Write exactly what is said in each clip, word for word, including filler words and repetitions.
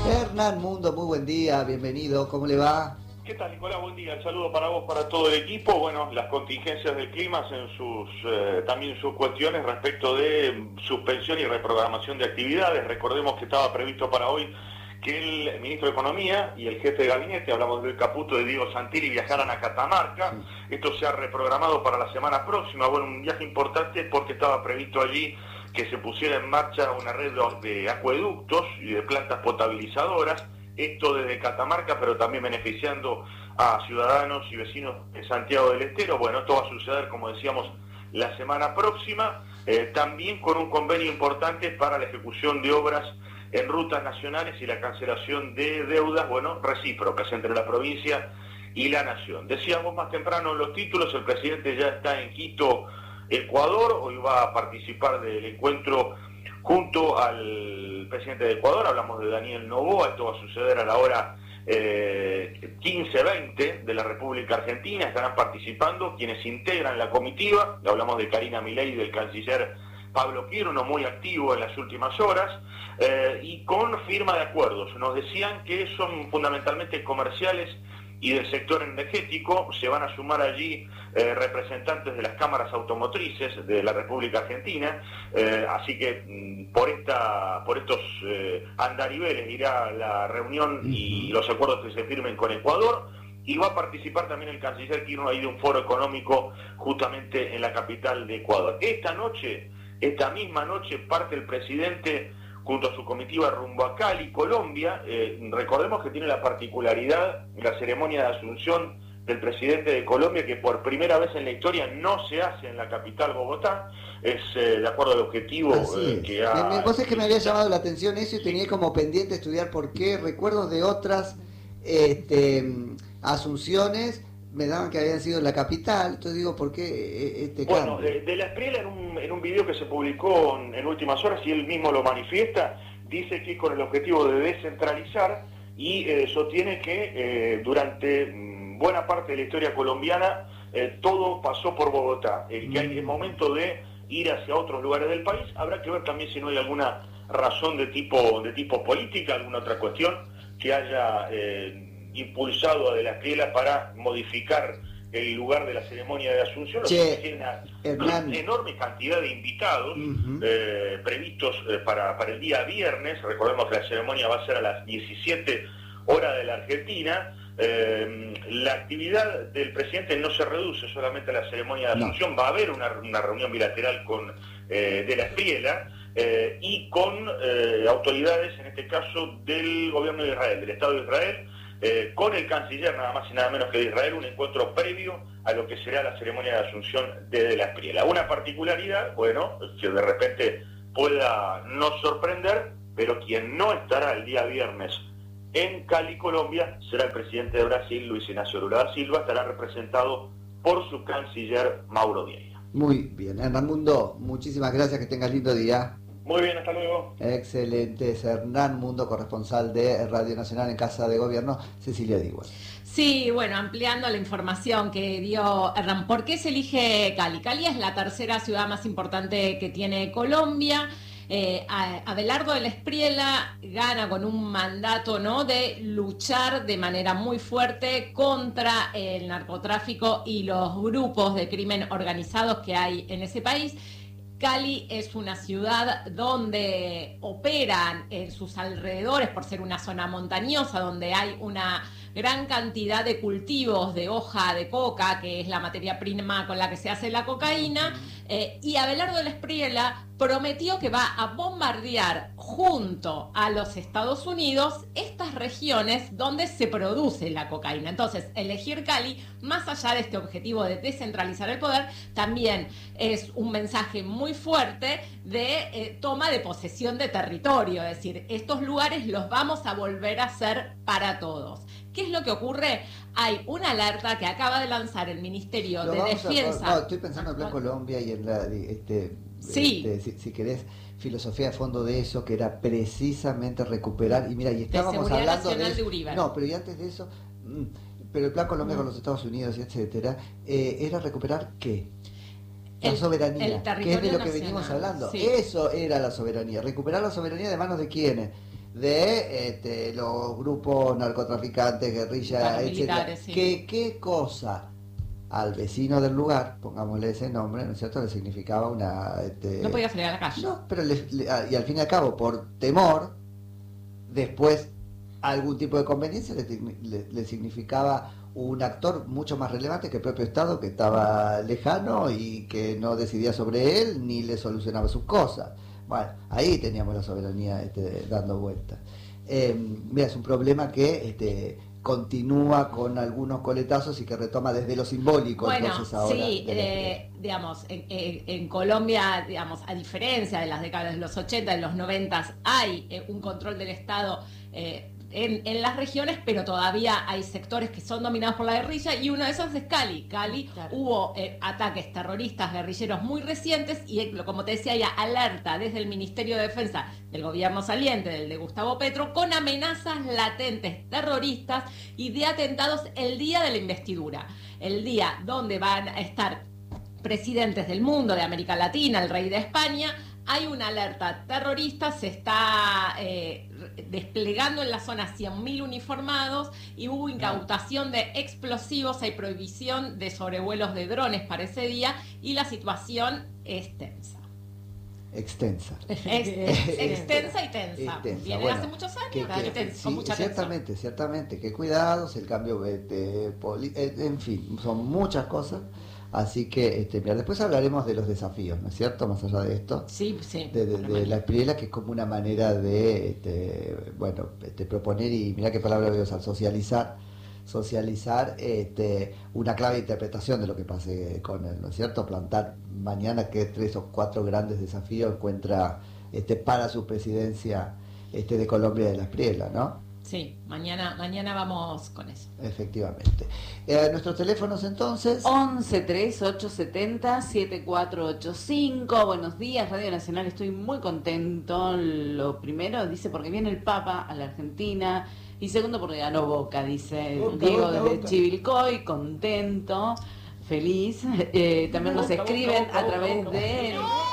Hernán Mundo, muy buen día, bienvenido, ¿cómo le va? ¿Qué tal, Nicolás? Buen día, el saludo para vos, para todo el equipo. Bueno, las contingencias del clima en sus, eh, también sus cuestiones respecto de suspensión y reprogramación de actividades. Recordemos que estaba previsto para hoy que el ministro de Economía y el jefe de gabinete, hablamos del Caputo de Diego Santilli, viajaran a Catamarca. Sí. Esto se ha reprogramado para la semana próxima. Bueno, un viaje importante porque estaba previsto allí que se pusiera en marcha una red de acueductos y de plantas potabilizadoras. Esto desde Catamarca, pero también beneficiando a ciudadanos y vecinos de Santiago del Estero. Bueno, esto va a suceder, como decíamos, la semana próxima, eh, también con un convenio importante para la ejecución de obras en rutas nacionales y la cancelación de deudas, bueno, recíprocas entre la provincia y la nación. Decíamos más temprano en los títulos, el presidente ya está en Quito, Ecuador, hoy va a participar del encuentro junto al presidente de Ecuador, hablamos de Daniel Noboa. Esto va a suceder a la hora eh, quince veinte de la República Argentina. Estarán participando quienes integran la comitiva, hablamos de Karina Milei y del canciller Pablo Quirno, muy activo en las últimas horas, eh, y con firma de acuerdos. Nos decían que son fundamentalmente comerciales y del sector energético. Se van a sumar allí eh, representantes de las cámaras automotrices de la República Argentina, eh, así que mm, por esta por estos eh, andariveles irá la reunión y los acuerdos que se firmen con Ecuador, y va a participar también el canciller Quirno ahí de un foro económico justamente en la capital de Ecuador. Esta noche, esta misma noche, parte el presidente junto a su comitiva rumbo a Cali, Colombia. Eh, recordemos que tiene la particularidad la ceremonia de asunción del presidente de Colombia, que por primera vez en la historia no se hace en la capital, Bogotá. Es eh, de acuerdo al objetivo eh, que ha... Me, vos es que me había llamado la atención eso y tenía como pendiente estudiar por qué. Recuerdos de otras este, asunciones me daban que habían sido en la capital, entonces digo, ¿por qué este cambio? Bueno, de, de la Espriella, en un, en un video que se publicó en, en últimas horas, y él mismo lo manifiesta, dice que es con el objetivo de descentralizar, y eh, sostiene que eh, durante mm, buena parte de la historia colombiana eh, todo pasó por Bogotá, el que hay el momento de ir hacia otros lugares del país. Habrá que ver también si no hay alguna razón de tipo, de tipo política, alguna otra cuestión que haya... Eh, impulsado a De la Espriella para modificar el lugar de la ceremonia de asunción. Che, tiene una, Hernán, una enorme cantidad de invitados uh-huh. eh, previstos eh, para, para el día viernes. Recordemos que la ceremonia va a ser a las diecisiete horas de la Argentina. Eh, la actividad del presidente no se reduce solamente a la ceremonia de asunción, no. Va a haber una, una reunión bilateral con eh, De la Espriella eh, y con eh, autoridades, en este caso del gobierno de Israel, del Estado de Israel, Eh, con el canciller nada más y nada menos que de Israel, un encuentro previo a lo que será la ceremonia de asunción de De la Espriella. Una particularidad, bueno, que de repente pueda no sorprender, pero quien no estará el día viernes en Cali, Colombia, será el presidente de Brasil, Luis Ignacio Lula da Silva. Estará representado por su canciller Mauro Vieira. Muy bien, Hernán Mundo, muchísimas gracias, que tengas lindo día. Muy bien, hasta luego. Excelente, es Hernán Mundo, corresponsal de Radio Nacional en Casa de Gobierno. Cecilia Diwan. Sí, bueno, ampliando la información que dio Hernán, ¿por qué se elige Cali? Cali es la tercera ciudad más importante que tiene Colombia. Eh, Abelardo de la Espriella gana con un mandato, ¿no?, de luchar de manera muy fuerte contra el narcotráfico y los grupos de crimen organizados que hay en ese país. Cali es una ciudad donde operan en sus alrededores, por ser una zona montañosa, donde hay una gran cantidad de cultivos de hoja de coca, que es la materia prima con la que se hace la cocaína, eh, y Abelardo de la Espriella prometió que va a bombardear junto a los Estados Unidos estas regiones donde se produce la cocaína. Entonces, elegir Cali, más allá de este objetivo de descentralizar el poder, también es un mensaje muy fuerte de eh, toma de posesión de territorio, es decir, estos lugares los vamos a volver a hacer para todos. ¿Qué es lo que ocurre? Hay una alerta que acaba de lanzar el Ministerio Lo de Defensa. A, no, estoy pensando en Plan Colombia y en la, este, sí. este, si, si querés, filosofía de fondo de eso, que era precisamente recuperar, y mira, y estábamos de hablando de, de Uribe. No, pero y antes de eso, pero el Plan Colombia mm. con los Estados Unidos, etcétera, eh, era recuperar ¿qué? La el, soberanía, el que es de lo que nacional, venimos hablando. Sí. Eso era la soberanía, recuperar la soberanía de manos de quiénes. de este, los grupos narcotraficantes, guerrillas, etcétera. Sí. ¿Qué, ¿Qué cosa al vecino del lugar, pongámosle ese nombre, ¿no es cierto?, le significaba una... Este, no podía salir a la calle. No, pero le, le, y al fin y al cabo, por temor, después algún tipo de conveniencia le, le, le significaba un actor mucho más relevante que el propio Estado, que estaba lejano y que no decidía sobre él ni le solucionaba sus cosas. Bueno, ahí teníamos la soberanía este, dando vueltas. Eh, mira, es un problema que este, continúa con algunos coletazos y que retoma desde lo simbólico. Bueno, entonces ahora sí, eh, digamos, en, en, en Colombia, digamos, a diferencia de las décadas de los ochenta, de los noventa, hay eh, un control del Estado eh, en, en las regiones, pero todavía hay sectores que son dominados por la guerrilla, y uno de esos es Cali. Cali, claro. Hubo eh, ataques terroristas guerrilleros muy recientes y, eh, como te decía, ya alerta desde el Ministerio de Defensa del gobierno saliente, del de Gustavo Petro, con amenazas latentes terroristas y de atentados el día de la investidura, el día donde van a estar presidentes del mundo, de América Latina, el rey de España. Hay una alerta terrorista, se está eh, desplegando en la zona cien mil uniformados y hubo incautación de explosivos, hay prohibición de sobrevuelos de drones para ese día y la situación es tensa. Extensa. Ex, ex, extensa y tensa. Extensa. Viene Bueno, hace muchos años, que, que, tensa, sí, con mucha ciertamente, tensión. ciertamente, que cuidados, el cambio de, poli, en fin, son muchas cosas. Así que, este, mira, después hablaremos de los desafíos, ¿no es cierto? Más allá de esto, sí, sí, de, de, de la espriela, que es como una manera de, este, bueno, este, proponer, y mira qué palabra voy a usar, socializar, socializar este, una clave de interpretación de lo que pase con él, ¿no es cierto? Plantar mañana que tres o cuatro grandes desafíos encuentra este, para su presidencia este, de Colombia de la espriela, ¿no? Sí, mañana, mañana vamos con eso. Efectivamente. Eh, nuestros teléfonos entonces. once tres ocho setenta siete cuatro ocho cinco. Buenos días, Radio Nacional. Estoy muy contento. Lo primero, dice, porque viene el Papa a la Argentina. Y segundo, porque ganó Boca, dice Boca, Diego Boca, desde Boca. Chivilcoy. Contento, feliz. Eh, también Boca, nos escriben Boca, Boca, a través Boca, de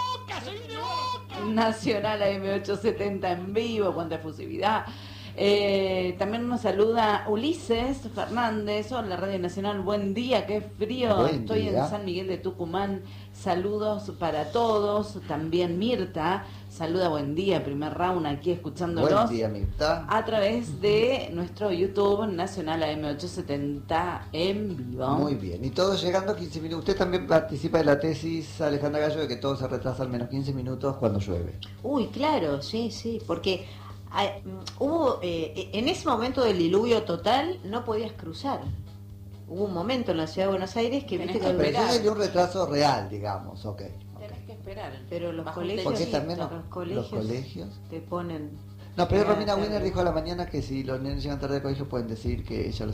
Boca, Nacional A M ochocientos setenta en vivo. Cuánta efusividad. Eh, también nos saluda Ulises Fernández. Hola, Radio Nacional, buen día, qué frío. Buen Estoy día. en San Miguel de Tucumán. Saludos para todos. También Mirta saluda, buen día, primer round aquí escuchándolos. Buen día, Mirta. A través de nuestro YouTube Nacional A M ochocientos setenta en vivo. Muy bien, y todos llegando a quince minutos. Usted también participa de la tesis, Alejandra Gallo, de que todo se retrasa al menos quince minutos cuando llueve. Uy, claro, sí, sí, porque hay, hubo eh, en ese momento del diluvio total no podías cruzar. Hubo un momento en la ciudad de Buenos Aires que Tenés viste que que Pero eso es un retraso real, digamos, ok. Tenés que esperar. pero los Bajo colegios, Porque sí, también los, los, colegios los colegios. te ponen. No, pero Era Romina Wiener terrible. dijo a la mañana que si los nenes llegan tarde al colegio pueden decir que ella los